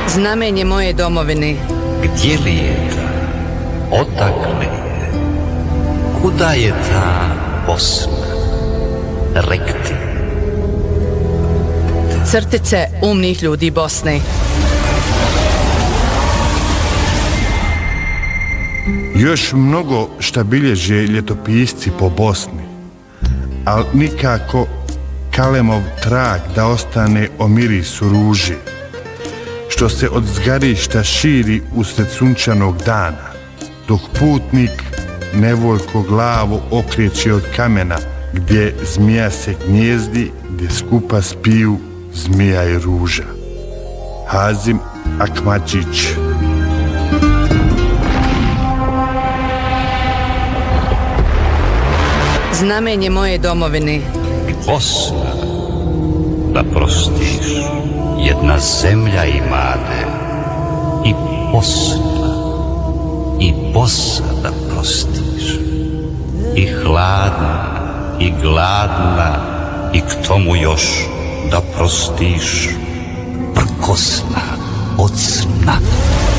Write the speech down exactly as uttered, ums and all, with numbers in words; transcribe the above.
Znamenje moje domovine. Gdje li je ta? Odakle je? Kuda je ta Bosna? Rekti. Crtice umnih ljudi Bosne. Još mnogo šta bilježe ljetopisci po Bosni, ali nikako kalemov trag da ostane o mirisu ruže, što se od zgarišta širi usred sunčanog dana, dok putnik nevoljko glavu okreće od kamena gdje zmija se gnjezdi, gdje skupa spiju zmija i ruža. Hazim Akmadžić. Znamenje moje domovine. Bosna, da prostiš, jedna zemlja imade, i Bosna, i Bosa da prostiš, i hladna, i gladna, i k tomu još da prostiš prkosna od sna.